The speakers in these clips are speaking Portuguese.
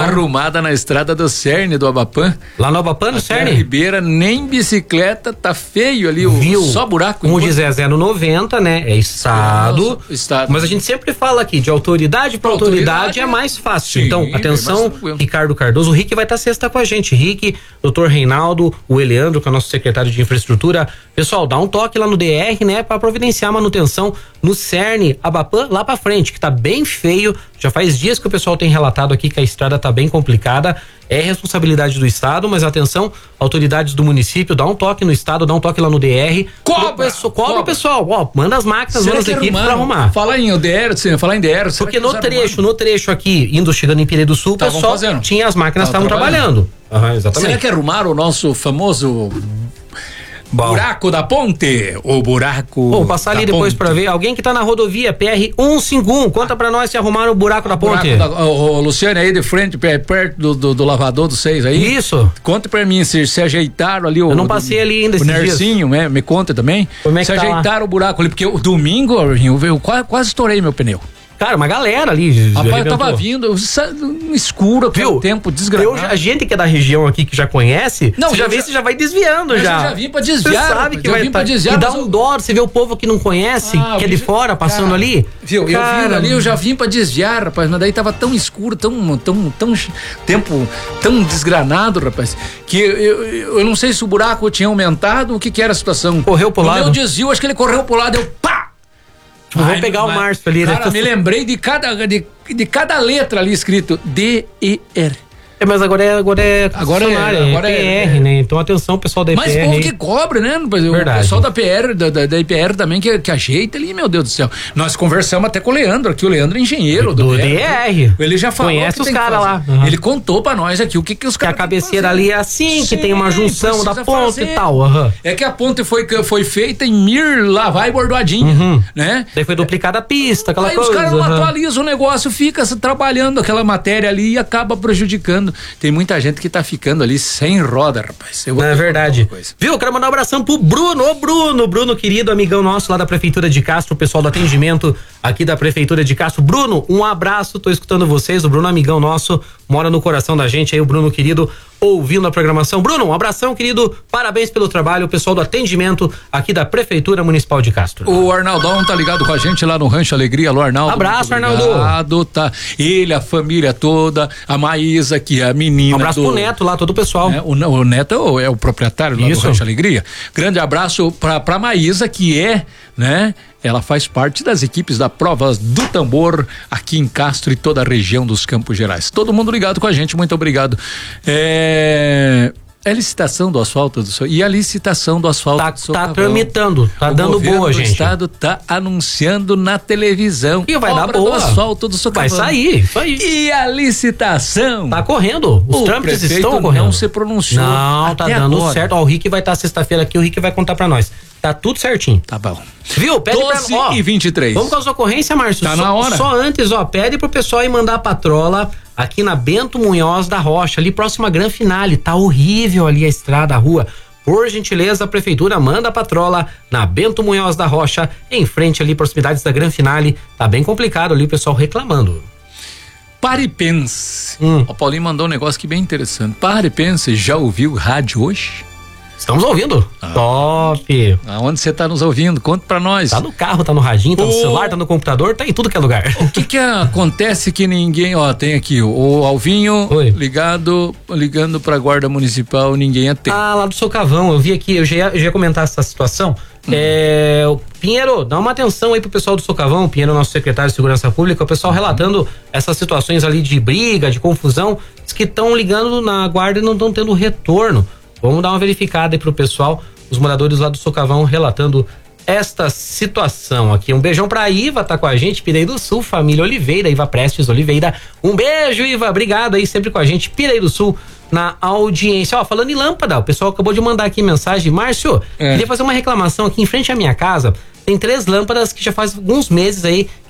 arrumada na estrada do Cerne, do Abapã. Lá no Abapã, no Cerne? Ribeira, nem bicicleta, tá feio ali, só buraco. Como diz, é 0,90, né? É estado. Estado. Mas a gente sempre fala aqui, de autoridade para autoridade é mais fácil. Sim, então, atenção, Ricardo Cardoso. O Rick vai estar sexta com a gente. Rick, Dr. Reinaldo, o Eleandro, que é o nosso secretário de infraestrutura. Pessoal, dá um toque lá no DR, né? Para providenciar a manutenção no Cerne, Abapã, lá para frente, que tá bem feio. Já faz dias que o pessoal tem relatado aqui que a estrada tá bem complicada. É responsabilidade do estado, mas atenção, autoridades do município, dá um toque no estado, dá um toque lá no DR. Cobra o pessoal, ó, manda as máquinas, manda as equipes pra arrumar. Falar em DR, porque no trecho aqui, chegando em Pirei do Sul, o pessoal tinha as máquinas, estavam trabalhando. Exatamente. Será que arrumaram o nosso famoso buraco da ponte? O buraco. Vou passar ali depois pra ver. Alguém que tá na rodovia PR 151, conta pra nós se arrumaram o buraco da ponte. O Luciano aí de frente, perto do lavador do 6 aí. Isso. Conta pra mim se ajeitaram ali. Eu não passei ali ainda esses dias. O Nercinho, me conta também. Como é que se ajeitaram o buraco ali, porque o domingo eu quase estourei meu pneu. Cara, uma galera ali. Rapaz, eu tava vindo escuro, viu? Tempo desgramado. A gente que é da região aqui, que já conhece, você já vai desviando já. Eu já vim pra desviar. Você sabe que vai pra desviar. E dá um dó, você vê o povo que não conhece, que é de fora, passando ali. Viu, eu vim ali, eu já vim pra desviar, rapaz, mas daí tava tão escuro, tempo tão desgranado, rapaz, que eu não sei se o buraco tinha aumentado, o que era a situação. Correu pro lado. O meu desvio, acho que ele correu pro lado, pá! Vamos pegar o Márcio ali, cara, me lembrei de cada letra ali escrito D-E-R. Mas agora é PR, né? Então atenção, pessoal da IPR. Mas o povo que cobre, né? O pessoal da PR, da IPR também que ajeita ali, meu Deus do céu. Nós conversamos até com o Leandro aqui, o Leandro é engenheiro do DR. Ele já falou. Conhece os caras lá. Ele contou pra nós aqui o que os caras. Que a cabeceira ali é assim, que tem uma junção da ponte e tal. É que a ponte foi feita em Mir, lá vai bordoadinha, né? Daí foi duplicada a pista, aquela coisa. Aí os caras não atualizam o negócio, fica trabalhando aquela matéria ali e acaba prejudicando. Tem muita gente que tá ficando ali sem roda, rapaz. Não é verdade. Viu? Quero mandar um abração pro Bruno. Ô Bruno querido, amigão nosso lá da Prefeitura de Castro, o pessoal do atendimento aqui da Prefeitura de Castro. Bruno, um abraço, tô escutando vocês. O Bruno, amigão nosso, mora no coração da gente aí, o Bruno querido, ouvindo a programação. Bruno, um abração, querido, parabéns pelo trabalho, o pessoal do atendimento aqui da Prefeitura Municipal de Castro. O Arnaldão tá ligado com a gente lá no Rancho Alegria. Alô, Arnaldo. Abraço, Arnaldo. Tá. Ele, a família toda, a Maísa, que é a menina. Um abraço pro Neto lá, todo o pessoal. O Neto é o proprietário lá do Rancho Alegria. Grande abraço pra Maísa, que né? Ela faz parte das equipes da Provas do Tambor aqui em Castro e toda a região dos Campos Gerais. Todo mundo ligado com a gente, muito obrigado. A licitação do asfalto e a licitação do asfalto do Socavão. Tá tramitando, tá dando boa, gente. O estado tá anunciando na televisão. E vai dar boa. Do asfalto do Socavão. Vai sair, isso aí. E a licitação? Tá correndo. Os trâmites estão correndo. Não se pronunciou. Não, tá dando certo. Ó, o Rick vai estar sexta-feira aqui, o Rick vai contar pra nós. Tá tudo certinho. Tá bom. Viu? Pede 12h23. Vamos com as ocorrências, Márcio? Tá na hora. Só antes, pede pro pessoal ir mandar a patrola aqui na Bento Munhoz da Rocha, ali próximo à Gran Finale. Tá horrível ali a estrada, a rua. Por gentileza, a prefeitura manda a patrola na Bento Munhoz da Rocha, em frente ali, proximidades da Gran Finale. Tá bem complicado ali, o pessoal reclamando. Pare e pense. O Paulinho mandou um negócio aqui bem interessante. Pare e pense, já ouviu rádio hoje? Estamos ouvindo. Top. Aonde você está nos ouvindo? Conta pra nós. Tá no carro, tá no radinho, tá no celular, tá no computador, tá em tudo que é lugar. O que acontece que ninguém, tem aqui o Alvinho ligando pra Guarda Municipal, ninguém atende. Lá do Socavão, eu vi aqui, eu já ia comentar essa situação. Pinheiro, dá uma atenção aí pro pessoal do Socavão, o Pinheiro, nosso secretário de Segurança Pública, o pessoal relatando essas situações ali de briga, de confusão, diz que estão ligando na guarda e não estão tendo retorno. Vamos dar uma verificada aí pro pessoal, os moradores lá do Socavão relatando esta situação aqui. Um beijão pra Iva, tá com a gente, Pirei do Sul, família Oliveira, Iva Prestes Oliveira. Um beijo, Iva, obrigado aí sempre com a gente, Pirei do Sul, na audiência. Falando em lâmpada, o pessoal acabou de mandar aqui mensagem. Márcio, queria fazer uma reclamação aqui em frente à minha casa. Tem 3 lâmpadas que já faz alguns meses aí que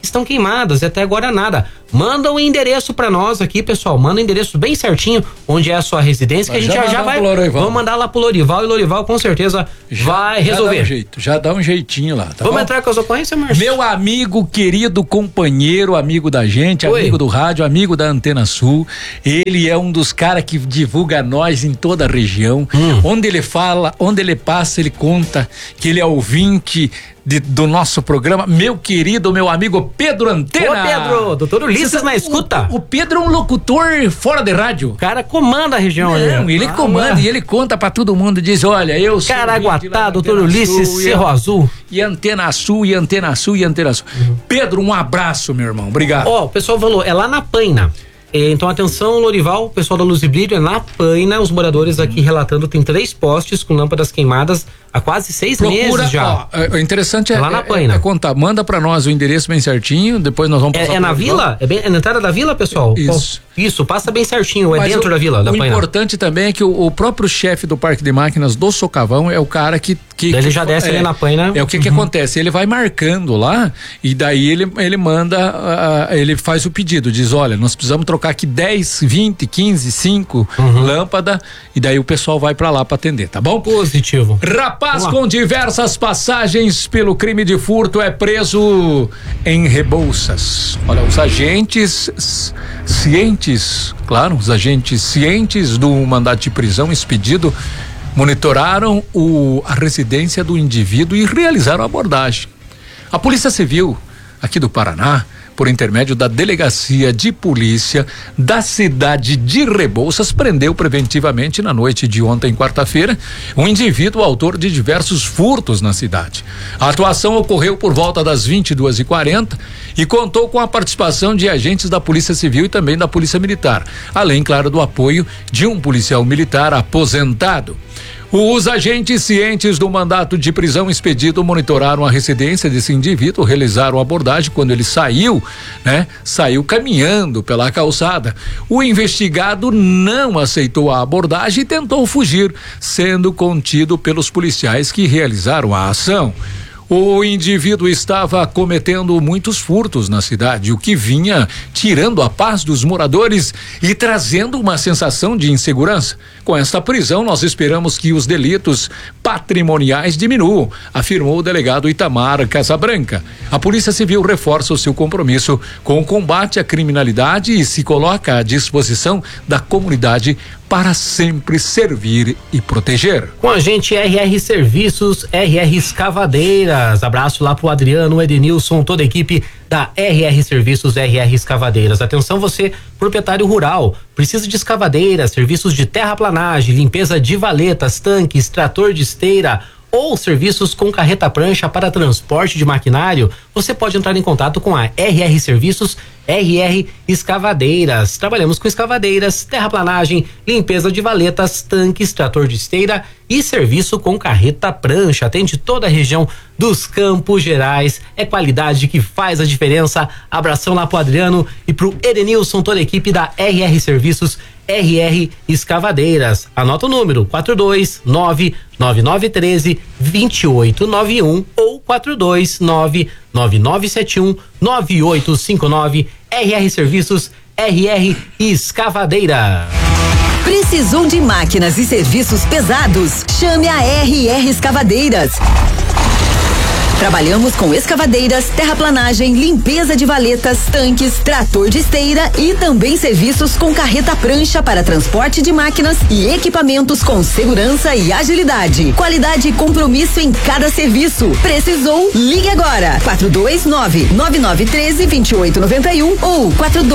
estão queimadas e até agora nada. Manda o endereço pra nós aqui, pessoal. Manda o endereço bem certinho onde é a sua residência, que a gente já vai. Vamos mandar lá pro Lorival, e Lorival com certeza vai resolver. Já dá um jeitinho lá. Tá Vamos bom? entrar com as ocorrências, Márcio? Meu amigo, querido companheiro, amigo da gente, amigo do rádio, amigo da Antena Sul. Ele é um dos caras que divulga nós em toda a região. Onde ele fala, onde ele passa, ele conta que ele é ouvinte do nosso programa, meu querido, meu amigo Pedro Antena. Ô Pedro, doutor Ulisses na escuta. O Pedro é um locutor fora de rádio. O cara comanda a região. Não, ele comanda e ele conta pra todo mundo, diz, olha, eu sou Caraguatá, doutor Ulisses, Cerro Azul. E Antena Sul, e Antena Sul, e Antena Sul. Pedro, um abraço, meu irmão, obrigado. Ó, o pessoal falou, é lá na Paina. Então, atenção, Lorival, pessoal da Luz e Brilho, é na Paina, os moradores aqui relatando, tem 3 postes com lâmpadas queimadas há quase 6 meses já. Ó, interessante lá na Paina. Contar, manda pra nós o endereço bem certinho, depois nós vamos passar. É na vila? É na entrada da vila, pessoal? Isso, passa bem certinho, mas dentro da vila, da Paina. O importante também é que o próprio chefe do Parque de Máquinas do Socavão é o cara que ele já desce ali na Paina. É o que acontece, ele vai marcando lá e daí ele manda, ele faz o pedido, diz, olha, nós precisamos trocar aqui 10, 20, 15, 5 lâmpada, e daí o pessoal vai pra lá pra atender, tá bom? Positivo. Rapaz com diversas passagens pelo crime de furto é preso em Rebouças. Olha, os agentes cientes do mandato de prisão expedido monitoraram a residência do indivíduo e realizaram a abordagem. A Polícia Civil aqui do Paraná, por intermédio da Delegacia de Polícia da cidade de Rebouças, prendeu preventivamente na noite de ontem, quarta-feira, um indivíduo autor de diversos furtos na cidade. A atuação ocorreu por volta das 22h40 e contou com a participação de agentes da Polícia Civil e também da Polícia Militar, além, claro, do apoio de um policial militar aposentado. Os agentes cientes do mandato de prisão expedido monitoraram a residência desse indivíduo, realizaram a abordagem quando ele saiu caminhando pela calçada. O investigado não aceitou a abordagem e tentou fugir, sendo contido pelos policiais que realizaram a ação. O indivíduo estava cometendo muitos furtos na cidade, o que vinha tirando a paz dos moradores e trazendo uma sensação de insegurança. Com esta prisão, nós esperamos que os delitos patrimoniais diminuam, afirmou o delegado Itamar Casabranca. A Polícia Civil reforça o seu compromisso com o combate à criminalidade e se coloca à disposição da comunidade para sempre servir e proteger. Com a gente, RR Serviços, RR Escavadeiras. Abraço lá pro Adriano, Edenilson, toda a equipe da RR Serviços, RR Escavadeiras. Atenção, você, proprietário rural, precisa de escavadeiras, serviços de terraplanagem, limpeza de valetas, tanques, trator de esteira ou serviços com carreta prancha para transporte de maquinário, você pode entrar em contato com a RR Serviços, RR Escavadeiras. Trabalhamos com escavadeiras, terraplanagem, limpeza de valetas, tanques, trator de esteira e serviço com carreta prancha. Atende toda a região dos Campos Gerais. É qualidade que faz a diferença. Abração lá pro Adriano e pro Edenilson, toda a equipe da RR Serviços, RR Escavadeiras. Anota o número 429-9913-2891 ou 429-9971-9859. RR Serviços, RR Escavadeira. Precisou de máquinas e serviços pesados? Chame a RR Escavadeiras. Trabalhamos com escavadeiras, terraplanagem, limpeza de valetas, tanques, trator de esteira e também serviços com carreta prancha para transporte de máquinas e equipamentos com segurança e agilidade. Qualidade e compromisso em cada serviço. Precisou? Ligue agora. 429-9913-2891 ou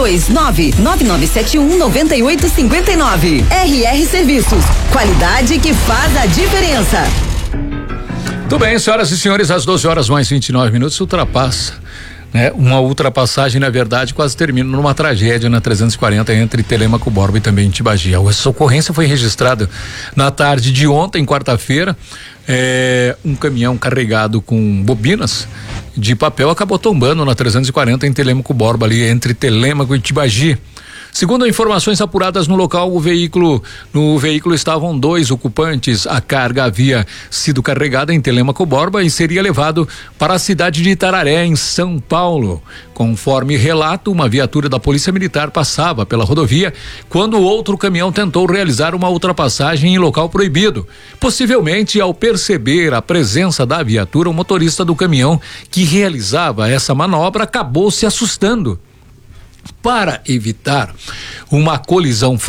429-9971-9859. RR Serviços. Qualidade que faz a diferença. Tudo bem, senhoras e senhores, às 12h mais 29 minutos ultrapassa, né? Uma ultrapassagem, na verdade, quase termina numa tragédia na 340 entre Telêmaco Borba e também Tibagi. Essa ocorrência foi registrada na tarde de ontem, quarta-feira. Um caminhão carregado com bobinas de papel acabou tombando na 340 em Telêmaco Borba, ali entre Telêmaco e Tibagi. Segundo informações apuradas no local, no veículo estavam 2 ocupantes. A carga havia sido carregada em Telêmaco Borba e seria levado para a cidade de Itararé, em São Paulo. Conforme relato, uma viatura da Polícia Militar passava pela rodovia quando outro caminhão tentou realizar uma ultrapassagem em local proibido. Possivelmente, ao perceber a presença da viatura, o motorista do caminhão que realizava essa manobra acabou se assustando. Para evitar uma colisão